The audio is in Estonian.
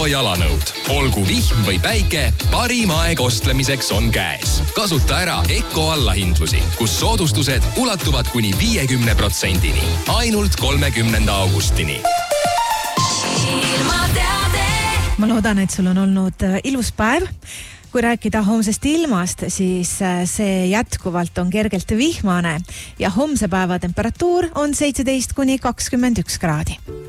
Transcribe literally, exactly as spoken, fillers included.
Eco jalanõud. Olgu vihm või päike, parim aeg ostlemiseks on käes. Kasuta ära Eco allahindlusi, kus soodustused ulatuvad kuni viiekümne protsendini. Ainult kolmekümnenda augustini. Ma loodan, et sul on olnud ilus päev. Kui rääkida homsest ilmast, siis see jätkuvalt on kergelt vihmane ja homse päeva temperatuur on seitseteist kuni kakskümmend üks kraadi.